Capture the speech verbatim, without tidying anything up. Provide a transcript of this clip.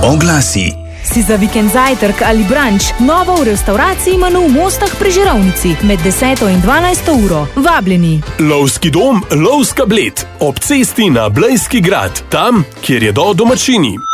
Oglasi. Si za vikend zajtrk ali brunch, novo v restavraciji Manu v Mostah pri Žirovnici med deseto in dvanajsto uro. Vabljeni. Lovski dom, Lovska Bled, ob cesti na Blejski grad, tam, kjer jedo domačini.